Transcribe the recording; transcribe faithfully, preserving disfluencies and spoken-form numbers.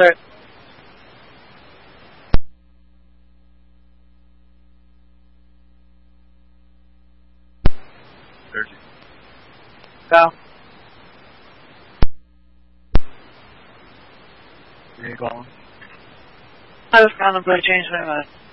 Alert. thirty. Go. Where you going? I was contemplating changing my mind.